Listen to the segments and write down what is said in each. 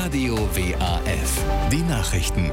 Radio WAF. Die Nachrichten.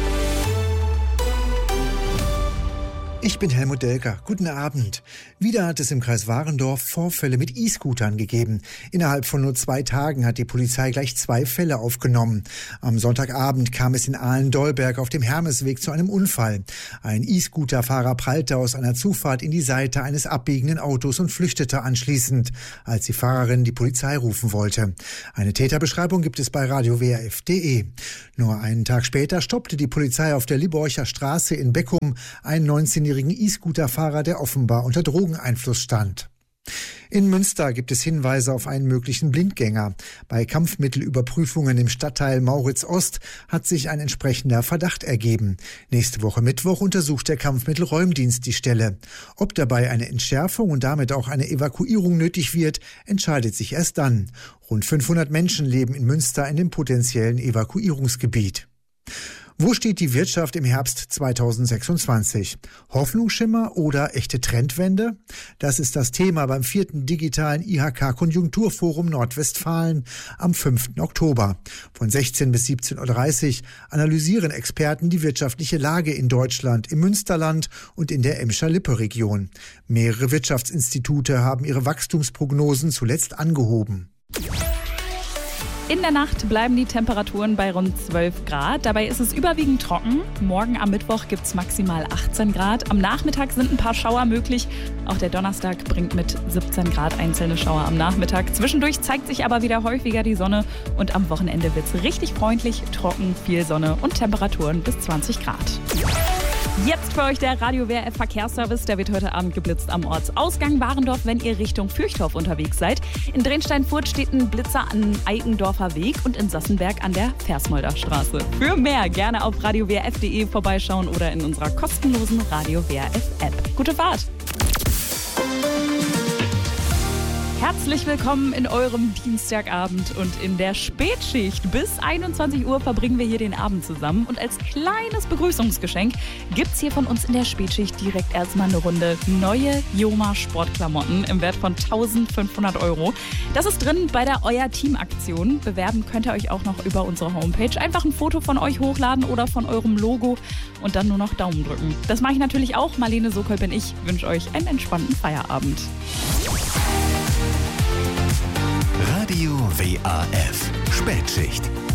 Ich bin Helmut Delker. Guten Abend. Wieder hat es im Kreis Warendorf Vorfälle mit E-Scootern gegeben. Innerhalb von nur 2 Tagen hat die Polizei gleich 2 Fälle aufgenommen. Am Sonntagabend kam es in Ahlen-Dolberg auf dem Hermesweg zu einem Unfall. Ein E-Scooter-Fahrer prallte aus einer Zufahrt in die Seite eines abbiegenden Autos und flüchtete anschließend, als die Fahrerin die Polizei rufen wollte. Eine Täterbeschreibung gibt es bei radiowrf.de. Nur einen Tag später stoppte die Polizei auf der Liborcher Straße in Beckum einen 19-jährigen E-Scooter-Fahrer, der offenbar unter Drogeneinfluss stand. In Münster gibt es Hinweise auf einen möglichen Blindgänger. Bei Kampfmittelüberprüfungen im Stadtteil Mauritz-Ost hat sich ein entsprechender Verdacht ergeben. Nächste Woche Mittwoch untersucht der Kampfmittelräumdienst die Stelle. Ob dabei eine Entschärfung und damit auch eine Evakuierung nötig wird, entscheidet sich erst dann. Rund 500 Menschen leben in Münster in dem potenziellen Evakuierungsgebiet. Wo steht die Wirtschaft im Herbst 2026? Hoffnungsschimmer oder echte Trendwende? Das ist das Thema beim 4. digitalen IHK-Konjunkturforum Nordwestfalen am 5. Oktober. Von 16 bis 17.30 Uhr analysieren Experten die wirtschaftliche Lage in Deutschland, im Münsterland und in der Emscher-Lippe-Region. Mehrere Wirtschaftsinstitute haben ihre Wachstumsprognosen zuletzt angehoben. In der Nacht bleiben die Temperaturen bei rund 12 Grad. Dabei ist es überwiegend trocken. Morgen am Mittwoch gibt es maximal 18 Grad. Am Nachmittag sind ein paar Schauer möglich. Auch der Donnerstag bringt mit 17 Grad einzelne Schauer am Nachmittag. Zwischendurch zeigt sich aber wieder häufiger die Sonne. Und am Wochenende wird es richtig freundlich, trocken, viel Sonne und Temperaturen bis 20 Grad. Jetzt für euch der Radio WRF Verkehrsservice. Der wird heute Abend geblitzt am Ortsausgang Warendorf, wenn ihr Richtung Fürchtorf unterwegs seid. In Drenstein-Furt steht ein Blitzer an Eikendorfer Weg und in Sassenberg an der Versmolder Straße. Für mehr gerne auf radiowrf.de vorbeischauen oder in unserer kostenlosen Radio WRF App. Gute Fahrt! Herzlich willkommen in eurem Dienstagabend und in der Spätschicht. Bis 21 Uhr verbringen wir hier den Abend zusammen. Und als kleines Begrüßungsgeschenk gibt's hier von uns in der Spätschicht direkt erstmal eine Runde neue Joma Sportklamotten im Wert von 1.500 €. Das ist drin bei der Euer Team-Aktion. Bewerben könnt ihr euch auch noch über unsere Homepage. Einfach ein Foto von euch hochladen oder von eurem Logo und dann nur noch Daumen drücken. Das mache ich natürlich auch. Marlene Sokol bin ich. Wünsche euch einen entspannten Feierabend. Radio WAF. Spätschicht.